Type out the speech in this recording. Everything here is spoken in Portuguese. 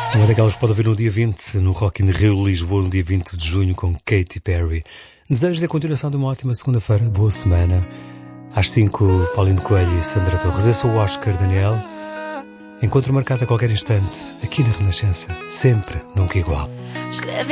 É uma daquelas que pode ouvir no dia 20, no Rock in Rio, Lisboa, no dia 20 de junho, com Katy Perry. Desejo-lhe a continuação de uma ótima segunda-feira, boa semana. Às 5, Paulinho Coelho e Sandra Torres. Eu sou o Oscar Daniel. Encontro marcado a qualquer instante, aqui na Renascença. Sempre, nunca igual.